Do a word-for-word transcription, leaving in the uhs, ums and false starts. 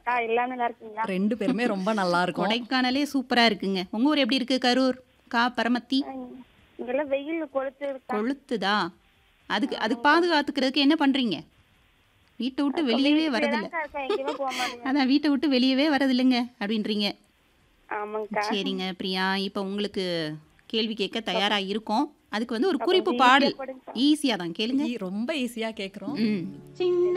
அக்கா எல்லாம் நல்லா இருக்கீங்களா? ரெண்டு பேருமே ரொம்ப நல்லா இருக்கோம். கொடைக்கானலே சூப்பரா இருக்குங்க. உங்க ஊர் எப்படி இருக்கு? கரூர், கா பரமத்தி? அஹ் இங்கெல்லாம் வெயில் கொளுத்து இருக்கா? கொளுத்துதா? அதுக்கு அதுக்கு ஆமாக்கா. பாதுகாத்துக்கிறதுக்கு என்ன பண்றீங்க? வீட்டை விட்டு அக்கா வெளியவே வீட்டுக்குள்ளே வரதில்ல. தான்க்கா இருக்கேன், எங்கேயுமே போக மாட்டேங்க. அதான் வீட்டை விட்டு வெளியவே வரதில்லைங்க அப்படின்றீங்க. ஆமாங்கக்கா. சரிங்க பிரியா, இப்போ உங்களுக்கு கேள்வி கேட்க அப்ப தயாரா இருக்கோம். அதுக்கு வந்து ஒரு அப்ப குறிப்பு கொஞ்சம் ஈஸியா பாடல் போடுங்கக்கா. ஈஸியா தான் கேளுங்க. ஈ- ரொம்ப ஈஸியா கேக்குறோம். ம். சின்ன